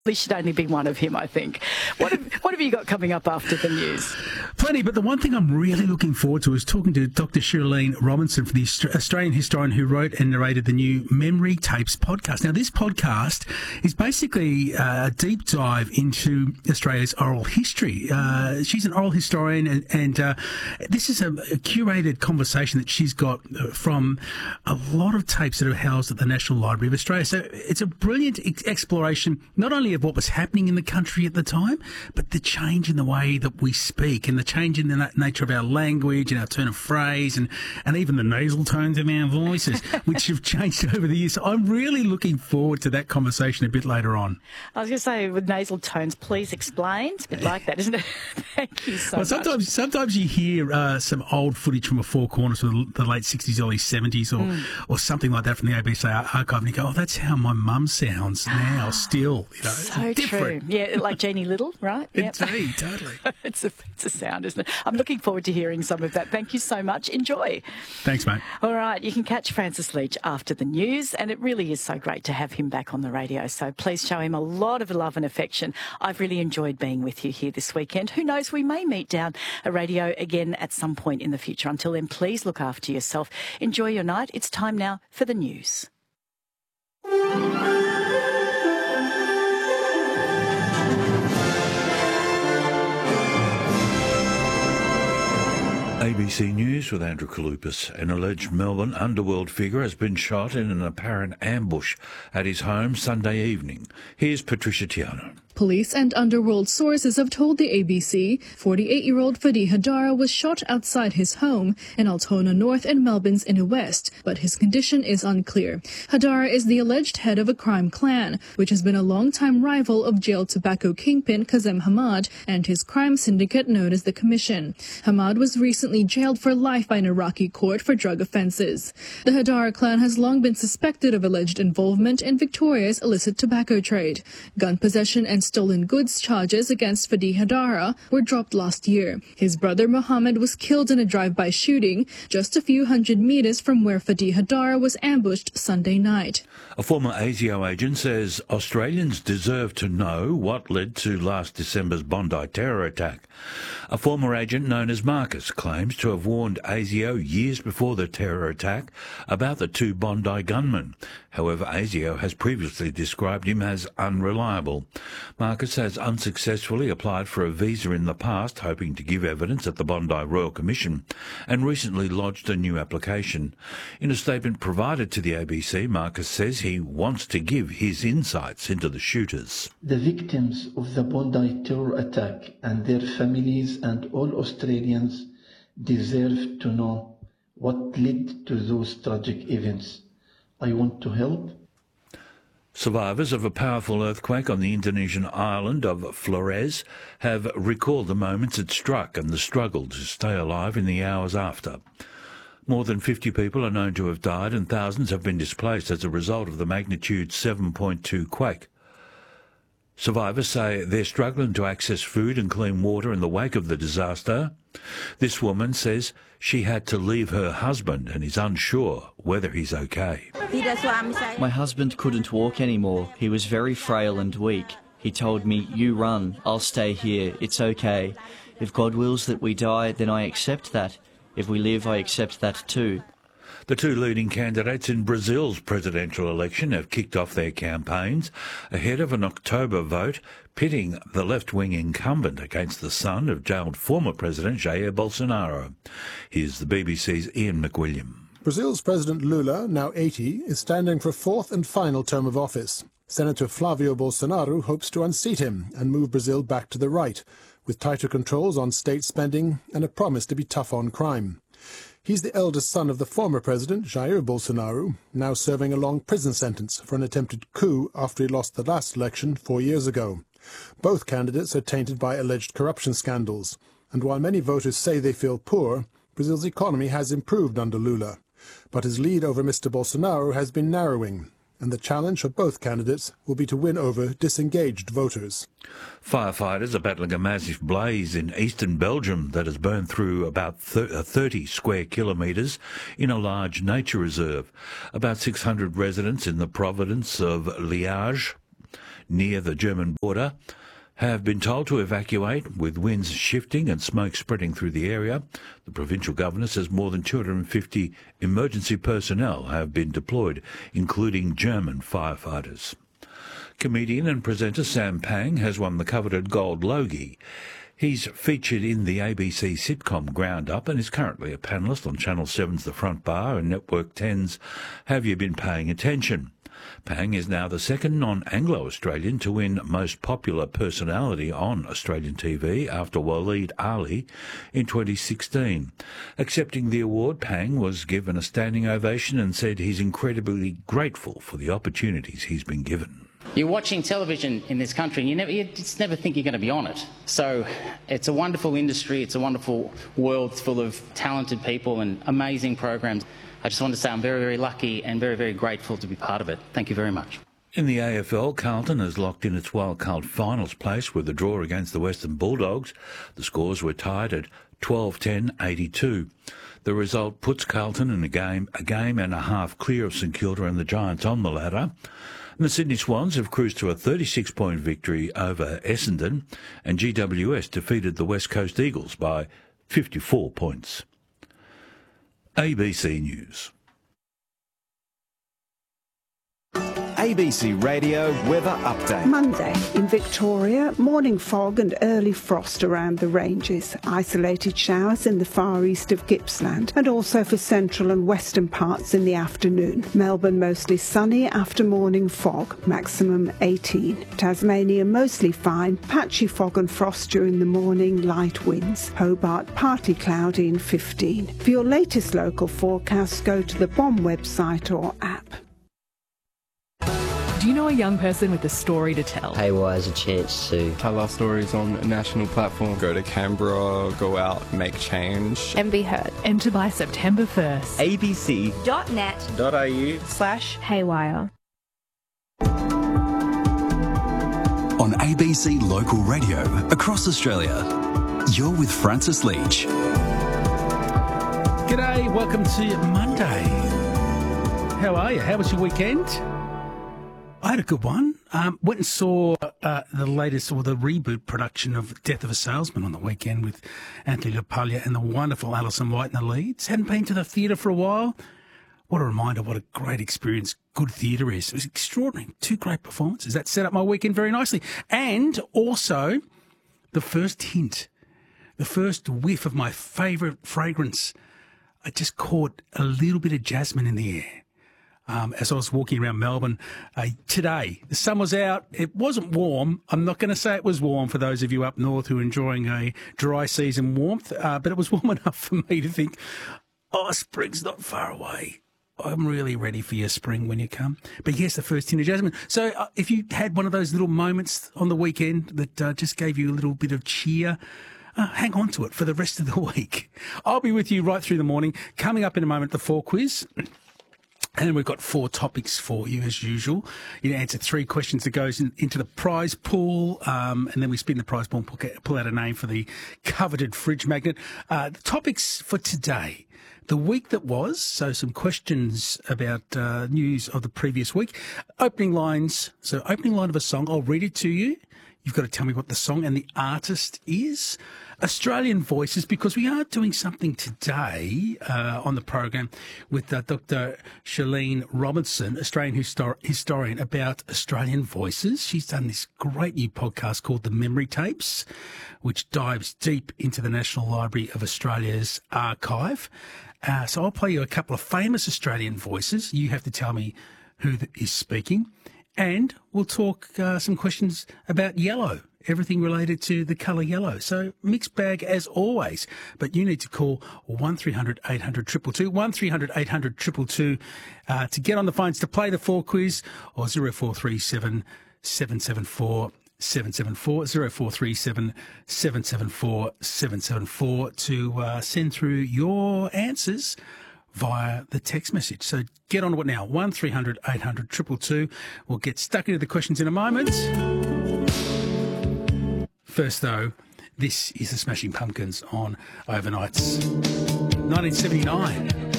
should only be one of him, I think. What have you got coming up after the news? Plenty, but the one thing I'm really looking forward to is talking to Dr. Shirlene Robinson, the Australian historian who wrote and narrated the new Memory Tapes podcast. Now, this podcast is basically a deep dive into Australia's oral history. She's an oral historian, and this is a curated conversation that she's got from a lot of tapes that are housed at the National Library of Australia. So it's a brilliant exploration, not only of what was happening in the country at the time, but the change in the way that we speak and the change in the nature of our language and our turn of phrase and even the nasal tones of our voices, which have changed over the years. So I'm really looking forward to that conversation a bit later on. I was going to say, with nasal tones, please explain. It's a bit like that, isn't it? Thank you so much. Sometimes you hear some old footage from a Four Corners of the late 60s, early 70s or something like that from the ABC archive, and you go, oh, that's how my mum sounds now still. You know. So true. Yeah, like Jeannie Little, right? Yep. Indeed, totally. It's a sound, isn't it? I'm looking forward to hearing some of that. Thank you so much. Enjoy. Thanks, mate. All right, you can catch Francis Leach after the news, and it really is so great to have him back on the radio. So please show him a lot of love and affection. I've really enjoyed being with you here this weekend. Who knows, we may meet down a radio again at some point in the future. Until then, please look after yourself. Enjoy your night. It's time now for the news. ABC News with Andrew Kalupas. An alleged Melbourne underworld figure has been shot in an apparent ambush at his home Sunday evening. Here's Patricia Tiano. Police and underworld sources have told the ABC 48-year-old Fadi Hadara was shot outside his home in Altona North and Melbourne's Inner West, but his condition is unclear. Hadara is the alleged head of a crime clan, which has been a long-time rival of jailed tobacco kingpin Kazem Hamad and his crime syndicate known as the Commission. Hamad was recently jailed for life by an Iraqi court for drug offences. The Hadara clan has long been suspected of alleged involvement in Victoria's illicit tobacco trade. Gun possession and stolen goods charges against Fadi Hadara were dropped last year. His brother Mohammed was killed in a drive-by shooting just a few hundred metres from where Fadi Hadara was ambushed Sunday night. A former ASIO agent says Australians deserve to know what led to last December's Bondi terror attack. A former agent known as Marcus claims to have warned ASIO years before the terror attack about the two Bondi gunmen. However, ASIO has previously described him as unreliable. Marcus has unsuccessfully applied for a visa in the past, hoping to give evidence at the Bondi Royal Commission, and recently lodged a new application. In a statement provided to the ABC, Marcus says he wants to give his insights into the shooters. The victims of the Bondi terror attack and their families and all Australians deserve to know what led to those tragic events. I want to help. Survivors of a powerful earthquake on the Indonesian island of Flores have recalled the moments it struck and the struggle to stay alive in the hours after. More than 50 people are known to have died and thousands have been displaced as a result of the magnitude 7.2 quake. Survivors say they're struggling to access food and clean water in the wake of the disaster. This woman says she had to leave her husband and is unsure whether he's okay. My husband couldn't walk anymore. He was very frail and weak. He told me, "You run, I'll stay here, it's okay. If God wills that we die, then I accept that. If we live, I accept that too." The two leading candidates in Brazil's presidential election have kicked off their campaigns ahead of an October vote pitting the left-wing incumbent against the son of jailed former President Jair Bolsonaro. Here's the BBC's Ian McWilliam. Brazil's President Lula, now 80, is standing for a fourth and final term of office. Senator Flávio Bolsonaro hopes to unseat him and move Brazil back to the right, with tighter controls on state spending and a promise to be tough on crime. He's the eldest son of the former president, Jair Bolsonaro, now serving a long prison sentence for an attempted coup after he lost the last election 4 years ago. Both candidates are tainted by alleged corruption scandals, and while many voters say they feel poor, Brazil's economy has improved under Lula. But his lead over Mr. Bolsonaro has been narrowing, and the challenge for both candidates will be to win over disengaged voters. Firefighters are battling a massive blaze in eastern Belgium that has burned through about 30 square kilometres in a large nature reserve. About 600 residents in the province of Liège near the German border have been told to evacuate, with winds shifting and smoke spreading through the area. The provincial governor says more than 250 emergency personnel have been deployed, including German firefighters. Comedian and presenter Sam Pang has won the coveted Gold Logie. He's featured in the ABC sitcom Ground Up and is currently a panellist on Channel 7's The Front Bar and Network 10's Have You Been Paying Attention? Pang is now the second non-Anglo-Australian to win Most Popular Personality on Australian TV after Waleed Ali in 2016. Accepting the award, Pang was given a standing ovation and said he's incredibly grateful for the opportunities he's been given. You're watching television in this country and you just never think you're going to be on it. So it's a wonderful industry, it's a wonderful world full of talented people and amazing programs. I just want to say I'm very, very lucky and very, very grateful to be part of it. Thank you very much. In the AFL, Carlton has locked in its wildcard finals place with a draw against the Western Bulldogs. The scores were tied at 12-10-82. The result puts Carlton in a game and a half clear of St Kilda and the Giants on the ladder. And the Sydney Swans have cruised to a 36-point victory over Essendon, and GWS defeated the West Coast Eagles by 54 points. ABC News. ABC Radio Weather Update. Monday in Victoria, morning fog and early frost around the ranges. Isolated showers in the far east of Gippsland and also for central and western parts in the afternoon. Melbourne mostly sunny after morning fog, maximum 18. Tasmania mostly fine, patchy fog and frost during the morning, light winds. Hobart partly cloudy and 15. For your latest local forecast, go to the BOM website or app. Do you know a young person with a story to tell? Haywire is a chance to tell our stories on a national platform. Go to Canberra, go out, make change. And be heard. Enter by September 1st. abc.net.au/haywire. On ABC Local Radio across Australia, you're with Francis Leach. G'day, welcome to Monday. How are you? How was your weekend? I had a good one. Went and saw the latest or the reboot production of Death of a Salesman on the weekend with Anthony LaPaglia and the wonderful Alison White in the leads. Hadn't been to the theatre for a while. What a reminder, what a great experience good theatre is. It was extraordinary. Two great performances. That set up my weekend very nicely. And also the first hint, the first whiff of my favourite fragrance. I just caught a little bit of jasmine in the air. As I was walking around Melbourne today. The sun was out. It wasn't warm. I'm not going to say it was warm for those of you up north who are enjoying a dry season warmth, but it was warm enough for me to think, oh, spring's not far away. I'm really ready for your spring when you come. But yes, the first hint of jasmine. So if you had one of those little moments on the weekend that just gave you a little bit of cheer, hang on to it for the rest of the week. I'll be with you right through the morning. Coming up in a moment, the 4 quiz. And we've got 4 topics for you, as usual. You answer 3 questions that goes into the prize pool, and then we spin the prize pool and pull out a name for the coveted fridge magnet. The topics for today, the week that was, so some questions about news of the previous week. Opening lines, so opening line of a song, I'll read it to you. You've got to tell me what the song and the artist is. Australian Voices, because we are doing something today on the program with Dr. Charlene Robinson, Australian historian, about Australian Voices. She's done this great new podcast called The Memory Tapes, which dives deep into the National Library of Australia's archive. So I'll play you a couple of famous Australian voices. You have to tell me who is speaking. And we'll talk some questions about yellow, everything related to the colour yellow. So mixed bag as always. But you need to call 1300 800 222, 1300 800 222 to get on the phones to play the 4 quiz, or 0437 774 774, 0437 774 774 to send through your answers via the text message. So get on to it now. 1300 800 222. We'll get stuck into the questions in a moment. First, though, this is the Smashing Pumpkins on Overnights. 1979.